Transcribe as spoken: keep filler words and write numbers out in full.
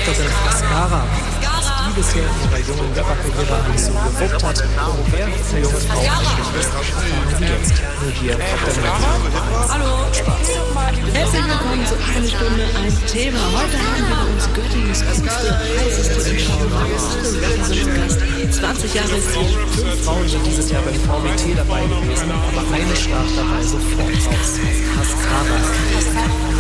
Rapperin Ascara, die bisher in ihrer jungen Rapperkarriere alles so gewuppt hat, wer für junge Frauen eigentlich ist, erfahren Sie jetzt. Nur hier auf der Welt. Hallo, Spaß. herzlich willkommen zu Eine Stunde ein Thema. Heute haben wir uns Göttingens coolste, heißeste und schaubarste Rapperin zu Gast. zwanzig Jahre ist sie. Fünf Frauen sind dieses Jahr beim V B T dabei gewesen, aber eine stach dabei sofort raus. Ascara.